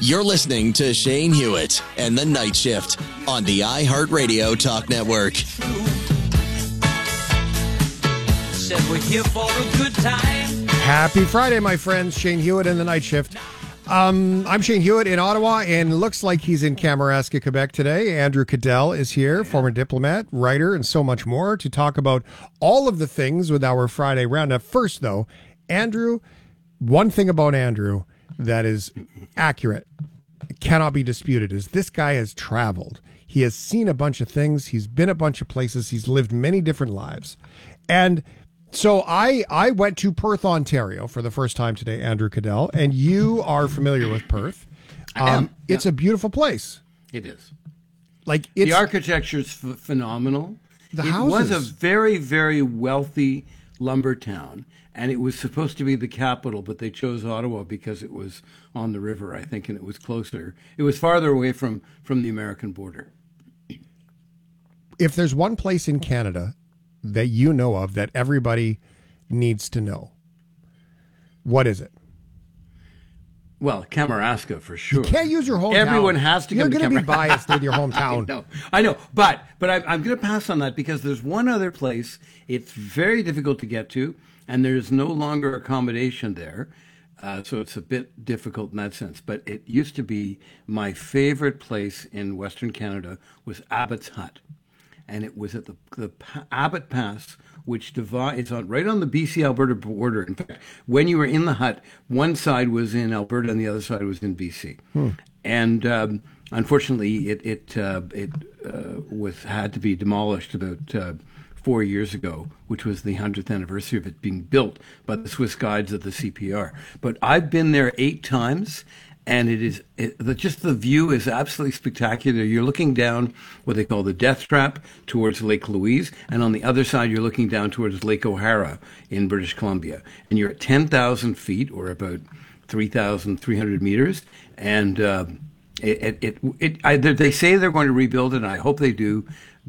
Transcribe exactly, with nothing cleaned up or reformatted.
You're listening to Shane Hewitt and the Night Shift on the iHeartRadio Talk Network. Said we're here for a good time. Happy Friday, my friends. Shane Hewitt and the Night Shift. Um, I'm Shane Hewitt in Ottawa, and looks like he's in Kamouraska, Quebec today. Andrew Cadell is here, former diplomat, writer, and so much more to talk about all of the things with our Friday roundup. First, though, Andrew, one thing about Andrew that is accurate, cannot be disputed, is this guy has traveled. He has seen a bunch of things. He's been a bunch of places. He's lived many different lives. And so I I went to Perth, Ontario for the first time today, Andrew Cadell, and you are familiar with Perth. Um, I am, yeah. It's a beautiful place. It is. Like it's, the architecture is f- phenomenal. The it houses. was a very, very wealthy lumber town, and it was supposed to be the capital, but they chose Ottawa because it was on the river, I think, and it was closer. It was farther away from, from the American border. If there's one place in Canada that you know of that everybody needs to know, what is it? Well, Kamouraska for sure. You can't use your hometown. Everyone has to. You're come to going to be Kamouraska. biased with your hometown. I know, I know, but but I, I'm going to pass on that because there's one other place. It's very difficult to get to, and there's no longer accommodation there, uh, so it's a bit difficult in that sense. But it used to be my favorite place in Western Canada was Abbott's Hut. And it was at the, the Abbott Pass, which divides, it's on, right on the B C Alberta border. In fact, when you were in the hut, one side was in Alberta and the other side was in B C. Hmm. And um, unfortunately, it it uh, it uh, was had to be demolished about uh, four years ago, which was the hundredth anniversary of it being built by the Swiss Guides of the C P R. But I've been there eight times. And it is it, the, just the view is absolutely spectacular. You're looking down what they call the Death Trap towards Lake Louise, and on the other side you're looking down towards Lake O'Hara in British Columbia. And you're at ten thousand feet, or about three thousand three hundred meters. And uh, it, it, it, it I, they say they're going to rebuild it, and I hope they do.